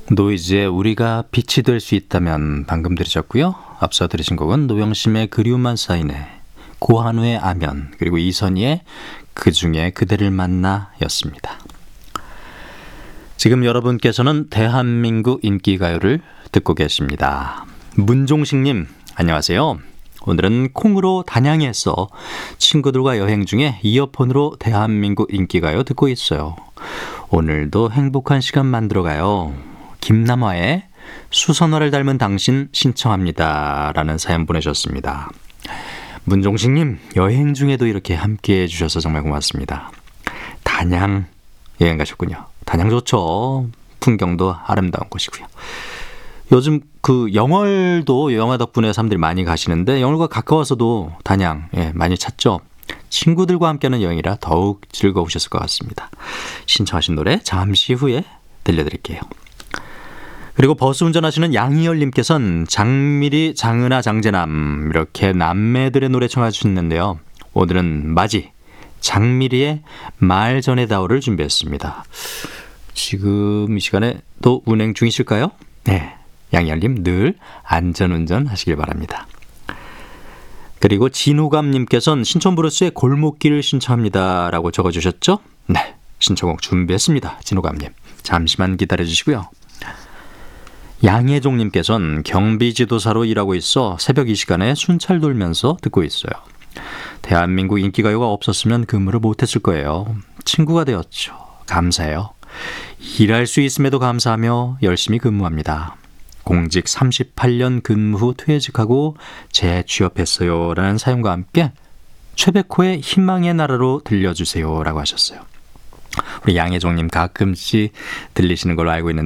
노이즈의 우리가 빛이 될 수 있다면 방금 들으셨고요. 앞서 들으신 곡은 노영심의 그리움만 쌓이네, 고한우의 아면, 그리고 이선희의 그중에 그대를 만나 였습니다. 지금 여러분께서는 대한민국 인기가요를 듣고 계십니다. 문종식님, 안녕하세요. 오늘은 콩으로 단양에서 친구들과 여행 중에 이어폰으로 대한민국 인기가요 듣고 있어요. 오늘도 행복한 시간 만들어가요. 김남화의 수선화를 닮은 당신 신청합니다 라는 사연 보내셨습니다. 문종식님, 여행 중에도 이렇게 함께해 주셔서 정말 고맙습니다. 단양 여행 가셨군요. 단양 좋죠. 풍경도 아름다운 곳이고요. 요즘 그 영월도 영화 덕분에 사람들이 많이 가시는데 영월과 가까워서도 단양 많이 찾죠. 친구들과 함께하는 여행이라 더욱 즐거우셨을 것 같습니다. 신청하신 노래 잠시 후에 들려드릴게요. 그리고 버스 운전하시는 양희열님께서는 장미리, 장은아, 장재남 이렇게 남매들의 노래 청해 주셨는데요. 오늘은 맞이 장미리의 말 전에 다오를 준비했습니다. 지금 이 시간에 또 운행 중이실까요? 네, 양희열님 늘 안전운전 하시길 바랍니다. 그리고 진호감님께서는 신촌브루스의 골목길을 신청합니다 라고 적어주셨죠? 네, 신청곡 준비했습니다. 진호감님 잠시만 기다려주시고요. 양혜종님께서는 경비지도사로 일하고 있어 새벽 이 시간에 순찰 돌면서 듣고 있어요. 대한민국 인기가요가 없었으면 근무를 못했을 거예요. 친구가 되었죠. 감사해요. 일할 수 있음에도 감사하며 열심히 근무합니다. 공직 38년 근무 후 퇴직하고 재취업했어요 라는 사연과 함께 최백호의 희망의 나라로 들려주세요 라고 하셨어요. 우리 양혜종님 가끔씩 들리시는 걸로 알고 있는데